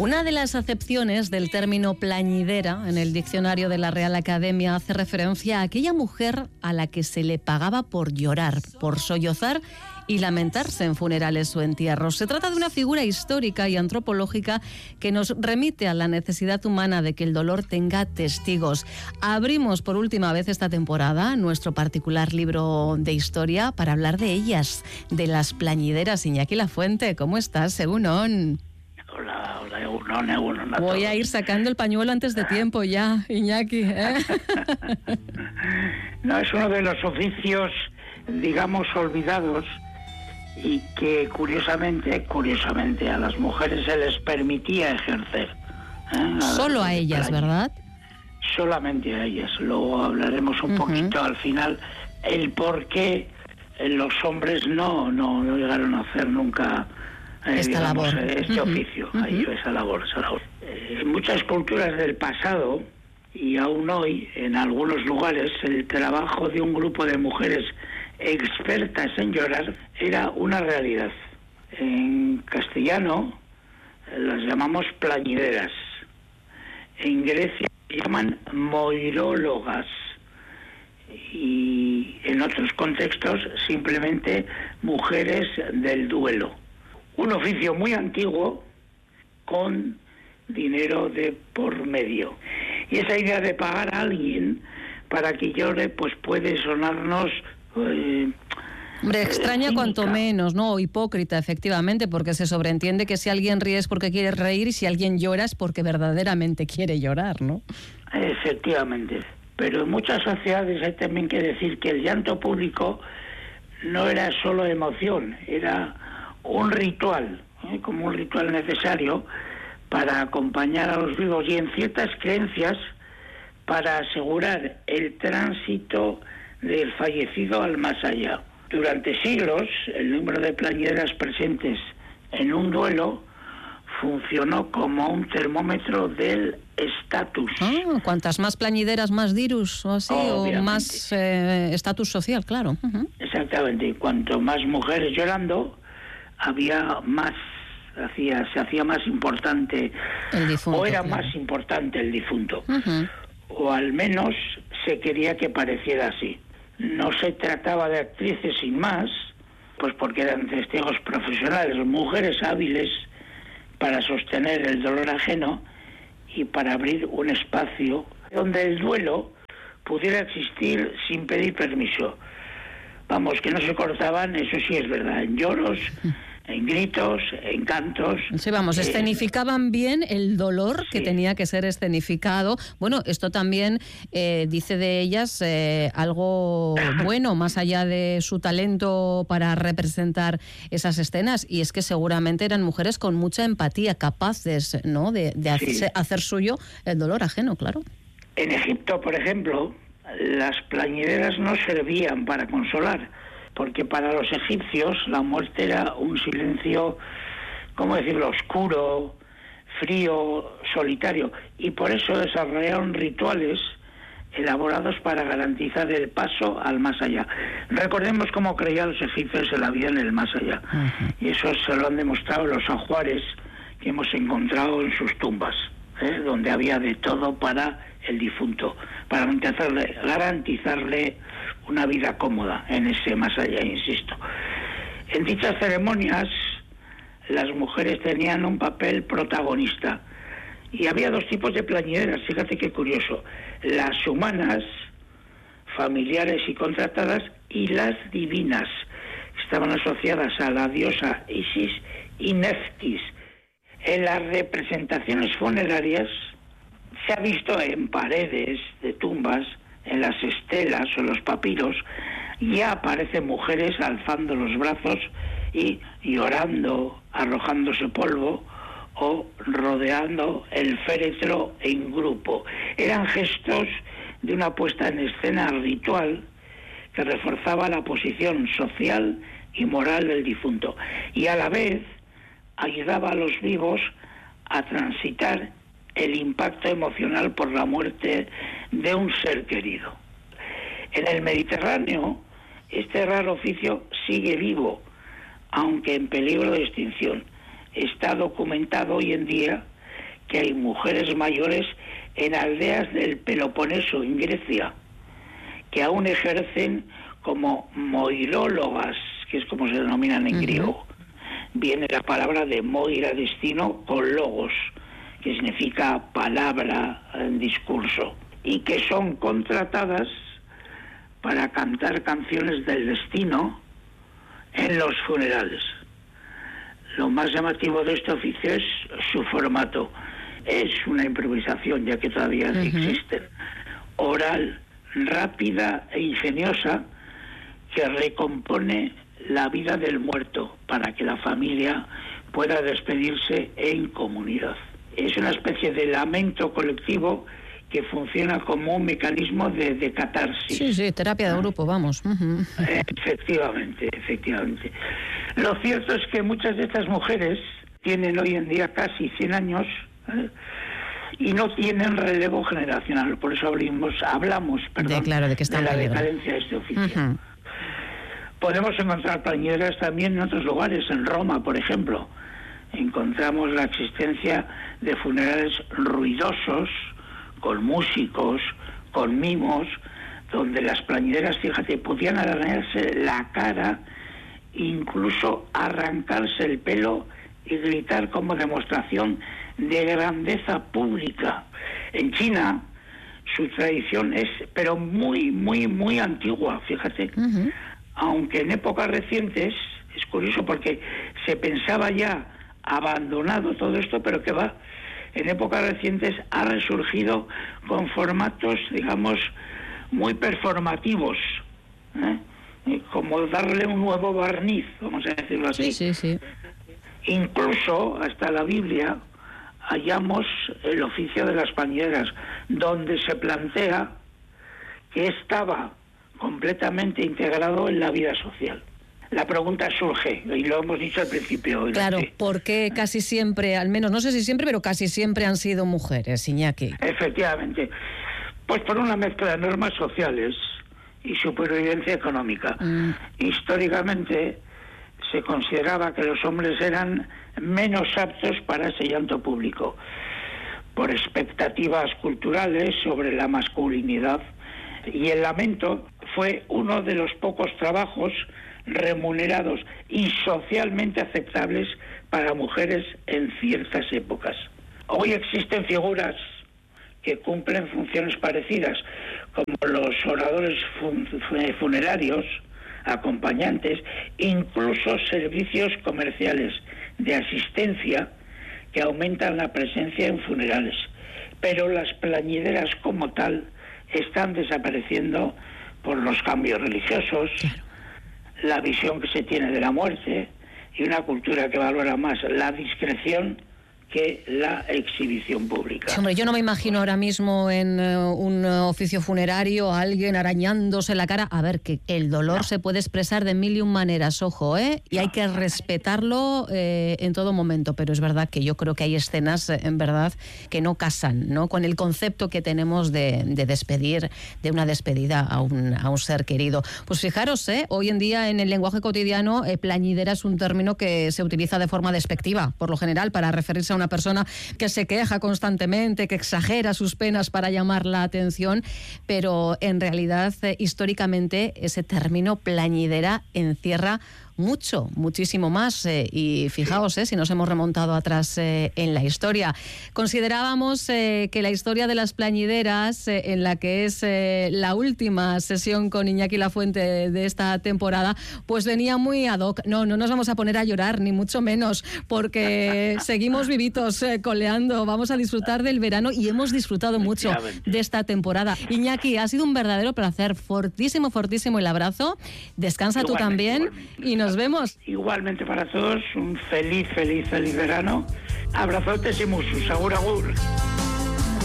Una de las acepciones del término plañidera en el diccionario de la Real Academia hace referencia a aquella mujer a la que se le pagaba por llorar, por sollozar y lamentarse en funerales o entierros. Se trata de una figura histórica y antropológica que nos remite a la necesidad humana de que el dolor tenga testigos. Abrimos por última vez esta temporada nuestro particular libro de historia para hablar de ellas, de las plañideras. Iñaki Lafuente, ¿cómo estás? Egunon. Hola, Egunon. Voy a ir sacando el pañuelo antes de tiempo ya, Iñaki. No, es uno de los oficios, digamos, olvidados y que curiosamente a las mujeres se les permitía ejercer. Solo a ellas, ¿verdad? Solamente a ellas. Luego hablaremos un poquito al final el por qué los hombres no llegaron a hacer nunca este oficio, esa labor. En muchas culturas del pasado y aún hoy, en algunos lugares, el trabajo de un grupo de mujeres expertas en llorar era una realidad. En castellano las llamamos plañideras. En Grecia se llaman moirólogas y en otros contextos simplemente mujeres del duelo. Un oficio muy antiguo con dinero de por medio. Y esa idea de pagar a alguien para que llore, pues puede sonarnos hombre, extraña cuanto menos, ¿no? O hipócrita, efectivamente, porque se sobreentiende que si alguien ríe es porque quiere reír y si alguien llora es porque verdaderamente quiere llorar, ¿no? Efectivamente. Pero en muchas sociedades hay también que decir que el llanto público no era solo emoción, era un ritual, como un ritual necesario para acompañar a los vivos y en ciertas creencias para asegurar el tránsito del fallecido al más allá. Durante siglos, el número de plañideras presentes en un duelo funcionó como un termómetro del estatus. Cuantas más plañideras, más dirus, o así, obviamente, o más estatus social, claro. Exactamente, y cuanto más mujeres llorando, se hacía más importante el difunto, o era claro. Más importante el difunto, o al menos se quería que pareciera así. No se trataba de actrices sin más, pues porque eran testigos profesionales, mujeres hábiles para sostener el dolor ajeno y para abrir un espacio donde el duelo pudiera existir sin pedir permiso. Vamos, que no se cortaban, eso sí es verdad, en lloros, en gritos, en cantos. Sí, vamos, escenificaban bien el dolor que tenía que ser escenificado. Bueno, esto también dice de ellas algo bueno, más allá de su talento para representar esas escenas, y es que seguramente eran mujeres con mucha empatía, capaces, ¿no?, de hacer suyo el dolor ajeno, claro. En Egipto, por ejemplo, las plañideras no servían para consolar, porque para los egipcios la muerte era un silencio, ¿cómo decirlo?, oscuro, frío, solitario, y por eso desarrollaron rituales elaborados para garantizar el paso al más allá. Recordemos cómo creían los egipcios en la vida en el más allá, y eso se lo han demostrado los ajuares que hemos encontrado en sus tumbas, donde había de todo para el difunto, para garantizarle una vida cómoda en ese más allá, insisto. En dichas ceremonias las mujeres tenían un papel protagonista y había dos tipos de plañideras, fíjate qué curioso: las humanas, familiares y contratadas, y las divinas, que estaban asociadas a la diosa Isis y Neftis. En las representaciones funerarias se ha visto en paredes de tumbas, en las estelas o los papiros, ya aparecen mujeres alzando los brazos y llorando, arrojándose polvo o rodeando el féretro en grupo. Eran gestos de una puesta en escena ritual que reforzaba la posición social y moral del difunto y a la vez ayudaba a los vivos a transitar el impacto emocional por la muerte de un ser querido. En el Mediterráneo, este raro oficio sigue vivo, aunque en peligro de extinción. Está documentado hoy en día que hay mujeres mayores en aldeas del Peloponeso, en Grecia, que aún ejercen como moirólogas, que es como se denominan en griego. Viene la palabra de moira, destino, con logos, que significa palabra, discurso, y que son contratadas para cantar canciones del destino en los funerales. Lo más llamativo de este oficio es su formato. Es una improvisación, ya que todavía existen, oral, rápida e ingeniosa, que recompone la vida del muerto para que la familia pueda despedirse en comunidad. Es una especie de lamento colectivo que funciona como un mecanismo de catarsis. Sí, terapia de grupo, vamos. Efectivamente. Lo cierto es que muchas de estas mujeres tienen hoy en día casi 100 años y no tienen relevo generacional. Por eso hablamos de la decadencia de este oficio. Podemos encontrar plañideras también en otros lugares, en Roma, por ejemplo. Encontramos la existencia de funerales ruidosos, con músicos, con mimos, donde las plañideras, fíjate, podían arañarse la cara, incluso arrancarse el pelo y gritar como demostración de grandeza pública. En China, su tradición es, pero muy antigua, fíjate. Aunque en épocas recientes, es curioso porque se pensaba ya abandonado todo esto, pero que va, en épocas recientes ha resurgido con formatos, digamos, muy performativos, como darle un nuevo barniz, vamos a decirlo así. Sí. Incluso hasta la Biblia hallamos el oficio de las plañideras, donde se plantea que estaba completamente integrado en la vida social. La pregunta surge, y lo hemos dicho al principio. Claro, porque casi siempre, al menos, no sé si siempre, pero casi siempre han sido mujeres, Iñaki. Efectivamente. Pues por una mezcla de normas sociales y supervivencia económica. Históricamente se consideraba que los hombres eran menos aptos para ese llanto público, por expectativas culturales sobre la masculinidad, y el lamento fue uno de los pocos trabajos remunerados y socialmente aceptables para mujeres en ciertas épocas. Hoy existen figuras que cumplen funciones parecidas, como los oradores funerarios, acompañantes, incluso servicios comerciales de asistencia que aumentan la presencia en funerales. Pero las plañideras como tal están desapareciendo por los cambios religiosos, la visión que se tiene de la muerte y una cultura que valora más la discreción que la exhibición pública. Hombre, yo no me imagino ahora mismo en un oficio funerario a alguien arañándose la cara. A ver, que el dolor se puede expresar de mil y un maneras, ojo, y hay que respetarlo en todo momento, pero es verdad que yo creo que hay escenas, en verdad, que no casan, ¿no?, con el concepto que tenemos de despedir, de una despedida a un ser querido. Pues fijaros, hoy en día en el lenguaje cotidiano, plañidera es un término que se utiliza de forma despectiva, por lo general, para referirse a una persona que se queja constantemente, que exagera sus penas para llamar la atención, pero en realidad históricamente ese término plañidera encierra muchísimo más, y fijaos si nos hemos remontado atrás en la historia. Considerábamos que la historia de las plañideras, en la que es la última sesión con Iñaki Lafuente de esta temporada, pues venía muy ad hoc. No nos vamos a poner a llorar, ni mucho menos, porque seguimos vivitos, coleando, vamos a disfrutar del verano y hemos disfrutado mucho de esta temporada. Iñaki, ha sido un verdadero placer, fortísimo el abrazo, descansa tú también y nos vemos. Igualmente para todos, un feliz verano. Abrazotes y musus. Agur.